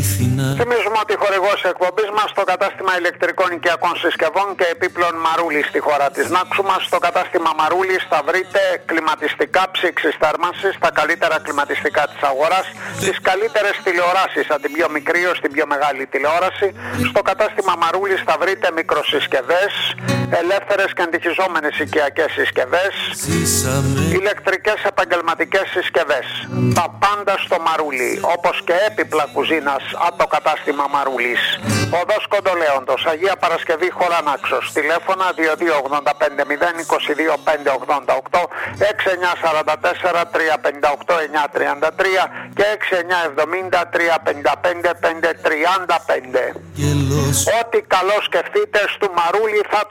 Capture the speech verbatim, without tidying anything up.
Θυμίζουμε ότι χορηγός εκπομπής μας στο κατάστημα ηλεκτρικών οικιακών συσκευών και επίπλων Μαρούλης στη χώρα της Νάξου μας. Στο κατάστημα Μαρούλης θα βρείτε κλιματιστικά ψήξης θέρμανσης, τα καλύτερα κλιματιστικά της αγοράς, τις καλύτερες τηλεοράσεις, από την πιο μικρή ως την πιο μεγάλη τηλεόραση. Στο κατάστημα Μαρούλης θα βρείτε μικροσυσκευές, ελεύθερες και αντιχιζόμενες οικιακές συσκευές, ηλεκτρικές επαγγελματικές συσκευές. Τα πάντα στο Μαρούλι, όπως και έπιπλα κουζίνας από το κατάστημα Μαρούλης. Οδός Κοντολέοντος, Αγία Παρασκευή, χώρα Νάξος. Τηλέφωνα δύο δύο ογδόντα πέντε μηδέν είκοσι δύο πέντε ογδόντα οκτώ, έξι εννιά τέσσερα τέσσερα τρία πέντε οκτώ εννιά τριάντα τρία και έξι εννιά εβδομήντα τρία πενήντα πέντε πέντε τριάντα πέντε. Ό,τι καλό σκεφτείτε στο Μαρούλι θα το